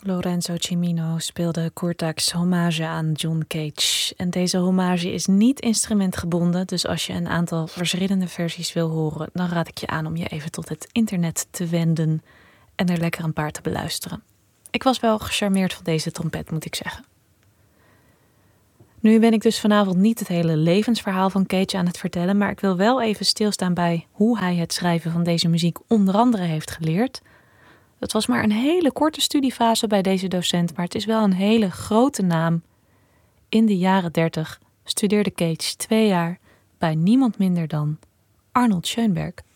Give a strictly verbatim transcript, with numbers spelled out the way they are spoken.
Lorenzo Cimino speelde Courtacs hommage aan John Cage. En deze hommage is niet instrumentgebonden, dus als je een aantal verschillende versies wil horen, dan raad ik je aan om je even tot het internet te wenden en er lekker een paar te beluisteren. Ik was wel gecharmeerd van deze trompet, moet ik zeggen. Nu ben ik dus vanavond niet het hele levensverhaal van Cage aan het vertellen, maar ik wil wel even stilstaan bij hoe hij het schrijven van deze muziek onder andere heeft geleerd. Het was maar een hele korte studiefase bij deze docent, maar het is wel een hele grote naam. In de jaren dertig studeerde Cage twee jaar bij niemand minder dan Arnold Schoenberg.